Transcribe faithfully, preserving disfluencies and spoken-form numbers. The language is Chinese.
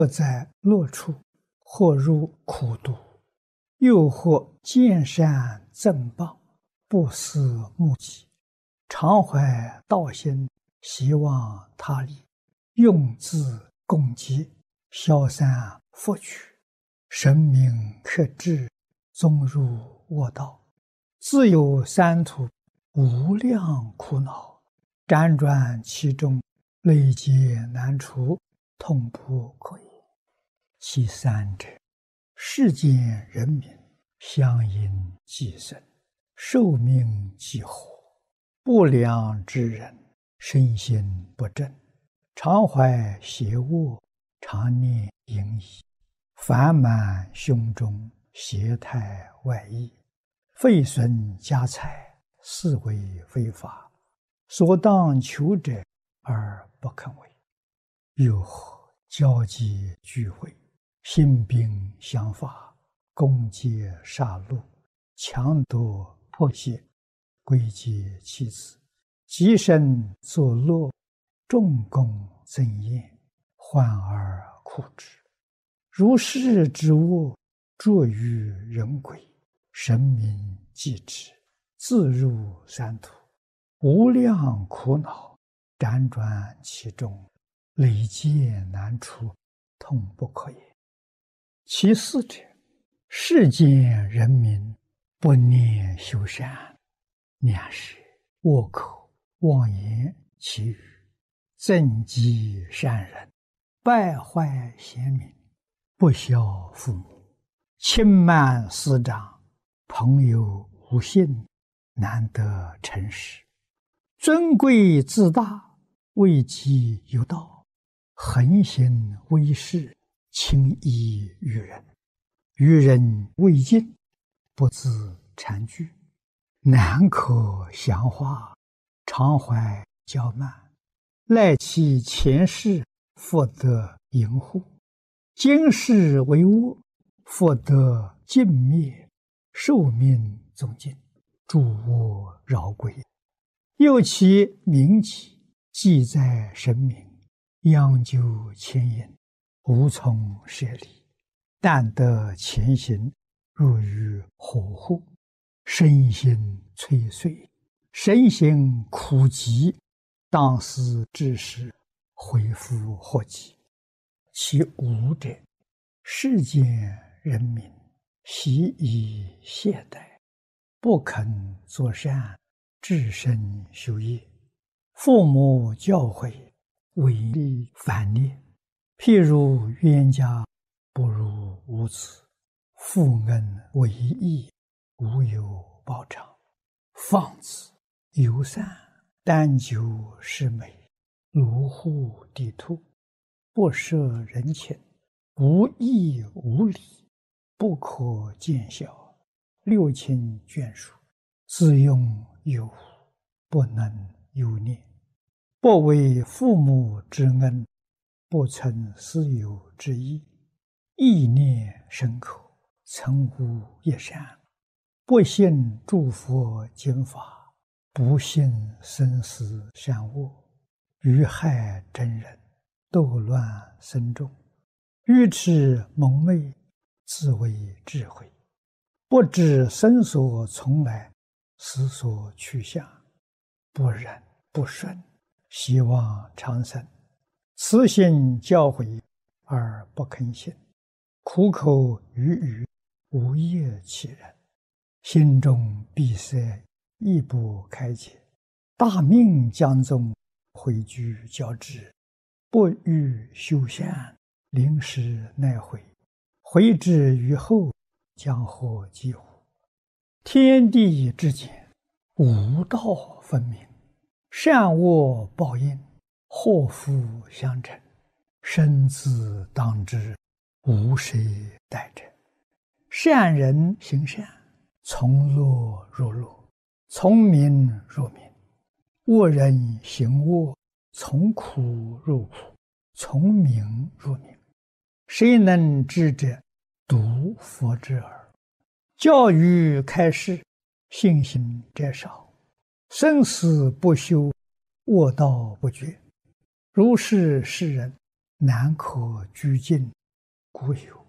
不在乐处，或入苦毒，又或见善赠报，不思目己，常怀道心，希望他利，用自共济，消散福取，神明克制，终入卧道，自有三途，无量苦恼，辗转其中，累劫难除，痛不可言。其三者，世间人民相因寄生，寿命几乎，不良之人，身心不正，常怀邪恶，常念淫逸，烦满胸中，邪态外溢，废损家财，是为非法，所当求者而不肯为。又或交际聚会，兴兵相发，攻劫杀戮，强夺迫胁，归结妻子，极身作乐，众功增宴，患而苦之。如是之恶，著于人鬼，神明继之，自入三途，无量苦恼，辗转其中，累劫难除，痛不可言。其四者，世间人民不念修善，两是恶口妄言绮语，憎嫉善人，败坏贤明，不孝父母，轻慢师长，朋友无信，难得诚实，尊贵自大，位极有道，横行威势，轻易于人，于人未尽，不自惭惧，难可详化，常怀骄慢，赖其前世，复得淫护，今世为恶，复得尽灭，寿命终尽，诸恶饶归。又其名己，记在神明，央究牵引，无从舍离，但得前行，入于火户，身心摧碎，身心苦极，当思之时，恢复祸及。其五者，世间人民习以懈怠，不肯作善，至身修业，父母教诲，违逆反逆，譬如冤家不如无子，父恩为义，无有报偿，放子游散，单求是美，卢户地兔，不摄人情，无义无礼，不可见效，六亲眷属，自用有无，不能有念，不为父母之恩，不存私有之意，意念深刻，曾无一善，不信诸佛经法，不信生死善恶，于害真人，斗乱僧众，愚痴蒙昧，自为智慧，不知生所从来，死所去向，不忍不顺，希望长生，慈心教诲而不肯信，苦口语语，无业其人，心中闭塞，亦不开解，大命将终，毁居交织，不欲修善，临时奈悔，悔之于后，将获几乎。天地之间，无道分明，善恶报应，祸福相承，生自当之，无谁代者。善人行善，从乐入乐，从名入名；恶人行恶，从苦入苦，从名入名。谁能知者？独佛之耳。教育开示，信行者少，生死不休，恶道不绝。如是世人， 难可居尽，故有